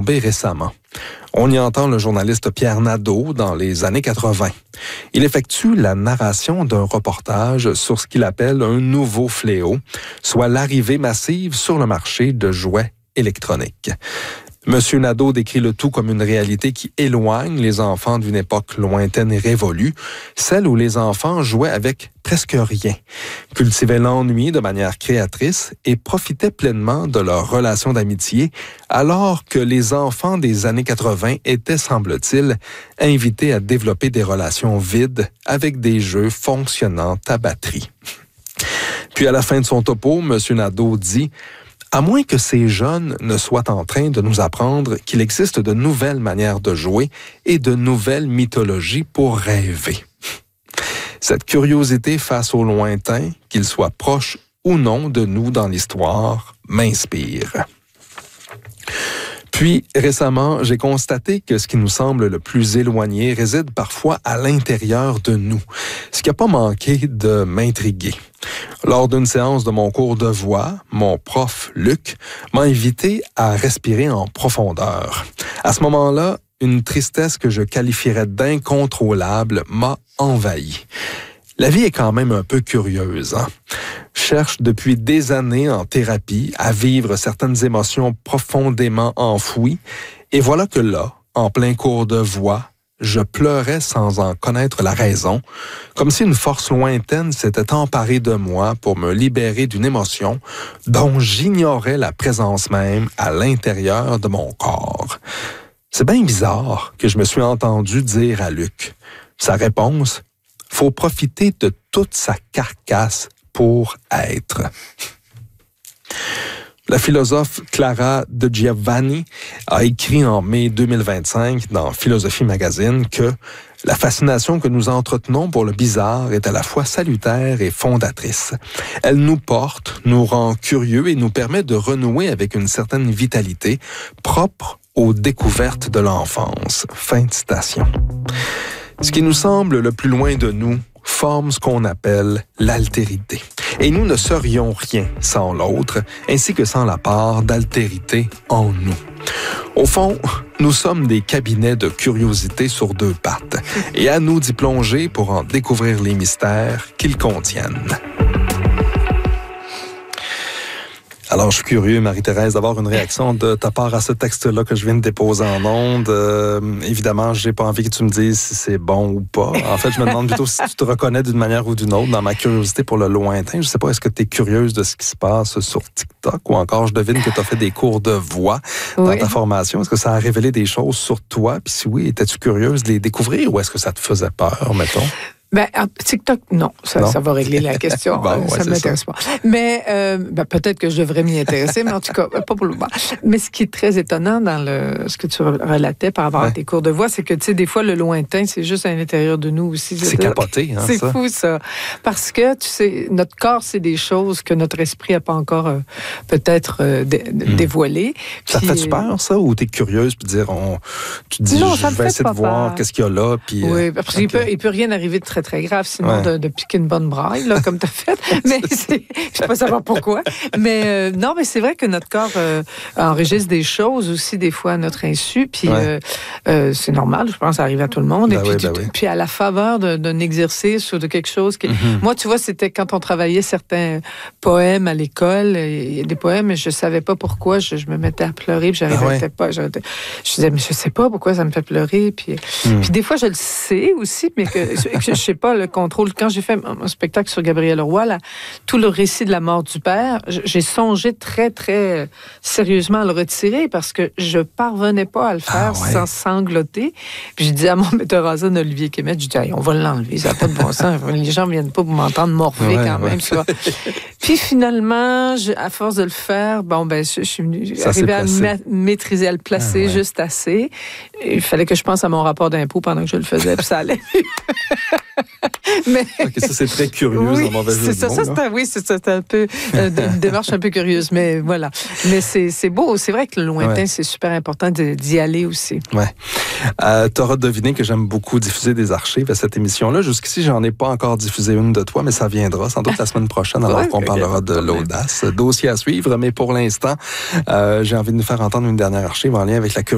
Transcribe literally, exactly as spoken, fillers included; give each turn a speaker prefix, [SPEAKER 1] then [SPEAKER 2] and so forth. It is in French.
[SPEAKER 1] tombé récemment. On y entend le journaliste Pierre Nadeau dans les années quatre-vingt. Il effectue la narration d'un reportage sur ce qu'il appelle un nouveau fléau, soit l'arrivée massive sur le marché de jouets électroniques. Monsieur Nadeau décrit le tout comme une réalité qui éloigne les enfants d'une époque lointaine et révolue, celle où les enfants jouaient avec presque rien, cultivaient l'ennui de manière créatrice et profitaient pleinement de leurs relations d'amitié, alors que les enfants des années quatre-vingt étaient, semble-t-il, invités à développer des relations vides avec des jeux fonctionnant à batterie. Puis à la fin de son topo, Monsieur Nadeau dit « À moins que ces jeunes ne soient en train de nous apprendre qu'il existe de nouvelles manières de jouer et de nouvelles mythologies pour rêver. » Cette curiosité face au lointain, qu'il soit proche ou non de nous dans l'histoire, m'inspire. Puis, récemment, j'ai constaté que ce qui nous semble le plus éloigné réside parfois à l'intérieur de nous, ce qui n'a pas manqué de m'intriguer. Lors d'une séance de mon cours de voix, mon prof, Luc, m'a invité à respirer en profondeur. À ce moment-là, une tristesse que je qualifierais d'incontrôlable m'a envahi. La vie est quand même un peu curieuse, hein? Je cherche depuis des années en thérapie à vivre certaines émotions profondément enfouies, et voilà que là, en plein cours de voix, je pleurais sans en connaître la raison, comme si une force lointaine s'était emparée de moi pour me libérer d'une émotion dont j'ignorais la présence même à l'intérieur de mon corps. C'est bien bizarre que je me suis entendu dire à Luc. Sa réponse, « Faut profiter de toute sa carcasse pour être ». La philosophe Clara de Giovanni a écrit en mai deux mille vingt-cinq dans Philosophie Magazine que la fascination que nous entretenons pour le bizarre est à la fois salutaire et fondatrice. Elle nous porte, nous rend curieux et nous permet de renouer avec une certaine vitalité propre aux découvertes de l'enfance. Fin de citation. Ce qui nous semble le plus loin de nous forme ce qu'on appelle l'altérité. Et nous ne serions rien sans l'autre, ainsi que sans la part d'altérité en nous. Au fond, nous sommes des cabinets de curiosité sur deux pattes, et à nous d'y plonger pour en découvrir les mystères qu'ils contiennent. Alors, je suis curieux, Marie-Thérèse, d'avoir une réaction de ta part à ce texte-là que je viens de déposer en ondes. Euh, évidemment, j'ai pas envie que tu me dises si c'est bon ou pas. En fait, je me demande plutôt si tu te reconnais d'une manière ou d'une autre dans ma curiosité pour le lointain. Je sais pas, est-ce que tu es curieuse de ce qui se passe sur TikTok ou encore, je devine que tu as fait des cours de voix dans oui. ta formation. Est-ce que ça a révélé des choses sur toi? Puis si oui, étais-tu curieuse de les découvrir ou est-ce que ça te faisait peur, mettons?
[SPEAKER 2] Ben, TikTok, non. Ça, non. ça va régler la question. bon, ouais, ça ne m'intéresse ça. pas. Mais euh, ben, peut-être que je devrais m'y intéresser, mais en tout cas, pas pour le moment. Mais ce qui est très étonnant dans le, ce que tu relatais par rapport ouais. à tes cours de voix, c'est que, tu sais, des fois, le lointain, c'est juste à l'intérieur de nous aussi.
[SPEAKER 1] C'est capoté, hein,
[SPEAKER 2] C'est
[SPEAKER 1] ça.
[SPEAKER 2] fou, ça. Parce que, tu sais, notre corps, c'est des choses que notre esprit n'a pas encore euh, peut-être euh, dé- mm. dévoilées.
[SPEAKER 1] Ça te fait peur, ça, ou t'es curieuse, puis dire, on, tu te dis, non, je vais essayer de voir peur. Qu'est-ce qu'il y a là, puis...
[SPEAKER 2] Oui, euh, parce okay. qu'il peut, il peut rien arriver de très très grave, sinon ouais. de, de piquer une bonne braille, là, comme tu as fait. Mais c'est, je ne sais pas savoir pourquoi. Mais euh, non, mais c'est vrai que notre corps euh, enregistre des choses aussi, des fois, à notre insu. Puis ouais. euh, euh, c'est normal, je pense, ça arrive à tout le monde.
[SPEAKER 1] Ben
[SPEAKER 2] et puis,
[SPEAKER 1] oui,
[SPEAKER 2] tu,
[SPEAKER 1] ben oui.
[SPEAKER 2] puis à la faveur de, d'un exercice ou de quelque chose qui... Mm-hmm. Moi, tu vois, c'était quand on travaillait certains poèmes à l'école, il y a des poèmes, et je ne savais pas pourquoi, je, je me mettais à pleurer, puis je n'arrivais ah ouais. pas. Je disais, mais je ne sais pas pourquoi ça me fait pleurer. Puis, mm. puis des fois, je le sais aussi, mais que, que je ne sais pas le contrôle. Quand j'ai fait un spectacle sur Gabriel Roy, là, tout le récit de la mort du père, j'ai songé très, très sérieusement à le retirer parce que je ne parvenais pas à le faire ah ouais. sans sangloter. Puis j'ai dit à mon metteur en scène, Olivier Kémet, j'ai dit, hey, on va l'enlever, ça n'a pas de bon sens. Les gens ne viennent pas pour m'entendre morver ouais, quand ouais. même. Ça. Puis finalement, je, à force de le faire, bon, ben, je, je suis venue, arrivée à ma- maîtriser, à le placer ah ouais. juste assez. Il fallait que je pense à mon rapport d'impôt pendant que je le faisais, puis ça allait. Mais...
[SPEAKER 1] OK, ça, c'est très curieux,
[SPEAKER 2] oui,
[SPEAKER 1] en mauvais jeu
[SPEAKER 2] c'est ça,
[SPEAKER 1] de mots,
[SPEAKER 2] ça c'est un, oui, c'est, c'est un peu euh, une démarche un peu curieuse, mais voilà. Mais c'est, c'est beau. C'est vrai que le lointain, ouais. c'est super important de, d'y aller aussi.
[SPEAKER 1] Oui. Euh, tu auras deviné que j'aime beaucoup diffuser des archives à cette émission-là. Jusqu'ici, j'en ai pas encore diffusé une de toi, mais ça viendra sans doute la semaine prochaine, alors ouais, qu'on parlera de l'audace. Dossier à suivre, mais pour l'instant, euh, j'ai envie de nous faire entendre une dernière archive en lien avec la curiosité.